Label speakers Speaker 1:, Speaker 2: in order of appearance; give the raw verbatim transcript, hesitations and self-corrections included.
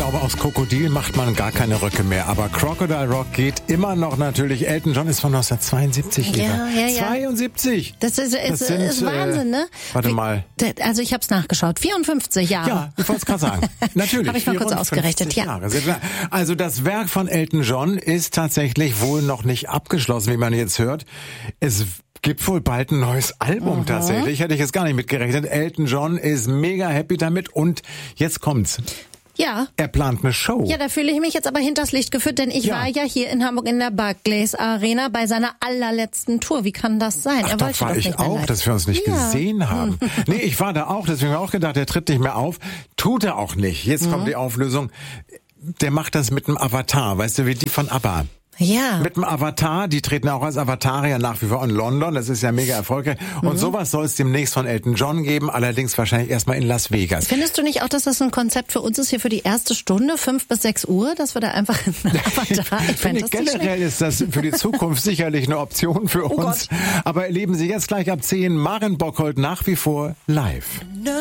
Speaker 1: glaube, aus Krokodil macht man gar keine Röcke mehr. Aber Crocodile Rock geht immer noch natürlich. Elton John ist von neunzehnhundertzweiundsiebzig.
Speaker 2: Ja, ja, ja.
Speaker 1: zweiundsiebzig.
Speaker 2: Das ist, ist,
Speaker 1: Das sind,
Speaker 2: ist Wahnsinn, ne?
Speaker 1: Äh, warte mal.
Speaker 2: Also ich habe es nachgeschaut. vierundfünfzig Jahre.
Speaker 1: Ja, ich wollte es gerade sagen. Natürlich.
Speaker 2: Habe ich mal kurz ausgerechnet, ja.
Speaker 1: Jahre. Also das Werk von Elton John ist tatsächlich wohl noch nicht abgeschlossen, wie man jetzt hört. Es gibt wohl bald ein neues Album mhm. tatsächlich. Hätte ich jetzt gar nicht mitgerechnet. Elton John ist mega happy damit und jetzt kommt's.
Speaker 2: Ja.
Speaker 1: Er plant eine Show.
Speaker 2: Ja, da fühle ich mich jetzt aber hinters Licht geführt, denn ich ja. war ja hier in Hamburg in der Barclays Arena bei seiner allerletzten Tour. Wie kann das sein?
Speaker 1: Ach,
Speaker 2: er
Speaker 1: da
Speaker 2: wollte
Speaker 1: war
Speaker 2: doch
Speaker 1: ich
Speaker 2: nicht
Speaker 1: auch, dass wir uns nicht ja. gesehen haben. Nee, ich war da auch, deswegen habe ich auch gedacht, er tritt nicht mehr auf. Tut er auch nicht. Jetzt mhm. kommt die Auflösung. Der macht das mit einem Avatar, weißt du, wie die von ABBA.
Speaker 2: Ja.
Speaker 1: Mit dem Avatar, die treten auch als Avatarier nach wie vor in London, das ist ja mega erfolgreich. Und mhm. sowas soll es demnächst von Elton John geben, allerdings wahrscheinlich erstmal in Las Vegas.
Speaker 2: Findest du nicht auch, dass das ein Konzept für uns ist hier für die erste Stunde, fünf bis sechs Uhr, dass wir da einfach einen Avatar... Ich
Speaker 1: finde, generell ist das für die Zukunft sicherlich eine Option für
Speaker 2: oh
Speaker 1: uns.
Speaker 2: Gott.
Speaker 1: Aber erleben Sie jetzt gleich ab zehn Maren Bockholt nach wie vor live.